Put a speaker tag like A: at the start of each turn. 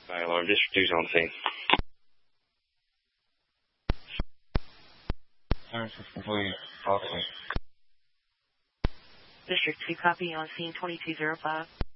A: Fire alarm, District 2's on scene.
B: Siren system, please. Talk to me.
C: District 2, copy on scene 2205.